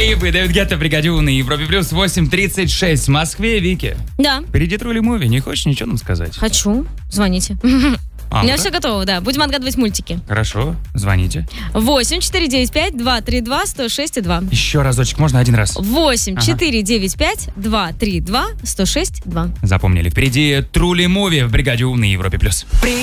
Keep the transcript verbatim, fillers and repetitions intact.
И выдают Гетто в бригаде У на Европе плюс. Восемь тридцать шесть в Москве. Вики, Да, впереди Трули Муви. Не хочешь ничего нам сказать? хочу. Звоните. А, У меня да? все готово, да. Будем отгадывать мультики. Хорошо, звоните. восемь четыре девять пять два три два сто шесть два. Еще разочек, можно один раз? восемь Ага. четыре девять пять два три два сто шесть два. Запомнили. Впереди Трули Муви в бригаде У на Европе плюс.